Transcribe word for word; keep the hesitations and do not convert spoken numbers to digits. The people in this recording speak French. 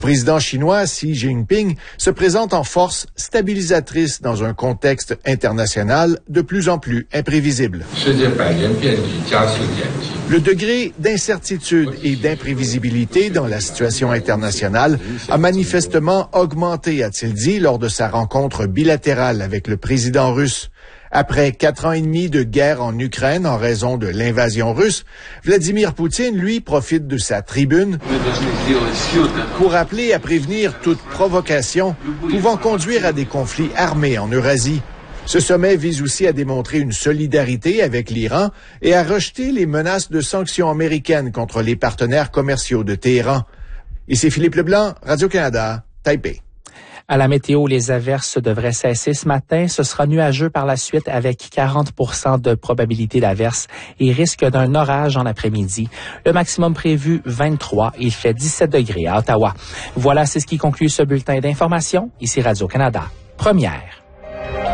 Le président chinois Xi Jinping se présente en force stabilisatrice dans un contexte international de plus en plus imprévisible. Le degré d'incertitude et d'imprévisibilité dans la situation internationale a manifestement augmenté, a-t-il dit, lors de sa rencontre bilatérale avec le président russe. Après quatre ans et demi de guerre en Ukraine en raison de l'invasion russe, Vladimir Poutine, lui, profite de sa tribune pour appeler à prévenir toute provocation pouvant conduire à des conflits armés en Eurasie. Ce sommet vise aussi à démontrer une solidarité avec l'Iran et à rejeter les menaces de sanctions américaines contre les partenaires commerciaux de Téhéran. Ici Philippe Leblanc, Radio-Canada, Taipei. À la météo, les averses devraient cesser ce matin. Ce sera nuageux par la suite avec quarante pour cent de probabilité d'averse et risque d'un orage en après-midi. Le maximum prévu, vingt-trois. Il fait dix-sept degrés à Ottawa. Voilà, c'est ce qui conclut ce bulletin d'information. Ici Radio-Canada. Première.